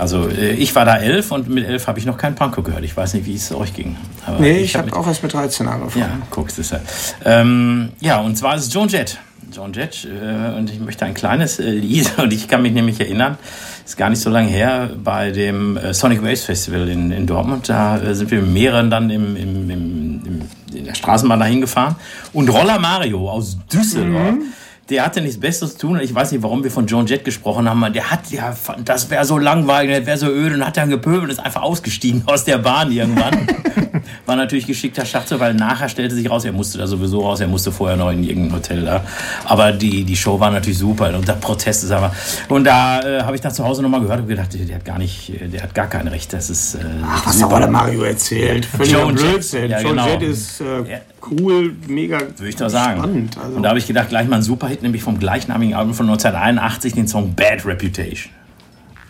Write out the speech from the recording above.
Also ich war da 11 und mit 11 habe ich noch kein Panko gehört. Ich weiß nicht, wie es euch ging. Aber nee, ich habe auch erst mit 13 angefangen. Ja, guckst du ja. Und zwar ist es Joan Jett. Und ich möchte ein kleines Lied, und ich kann mich nämlich erinnern, ist gar nicht so lange her, bei dem Sonic Waves Festival in Dortmund. Da sind wir mit mehreren dann in der Straßenbahn dahin gefahren. Und Roller Mario aus Düsseldorf, der hatte nichts Besseres zu tun. Ich weiß nicht, warum wir von Joan Jett gesprochen haben. Der hat ja, das wäre so langweilig, das wäre so öde, und hat dann gepöbelt und ist einfach ausgestiegen aus der Bahn irgendwann. War natürlich geschickter Schachzug, weil nachher stellte sich raus, er musste da sowieso raus, er musste vorher noch in irgendein Hotel da. Aber die Show war natürlich super und der Protest ist aber. Und da habe ich das zu Hause nochmal gehört und gedacht, der hat gar kein Recht. Das ist. Was der Roller Mario erzählt. Joan Jett. Ja, Joan Jett ist cool, mega würde ich doch sagen. Spannend. Also. Und da habe ich gedacht, gleich mal ein Superhit, nämlich vom gleichnamigen Album von 1981, den Song Bad Reputation.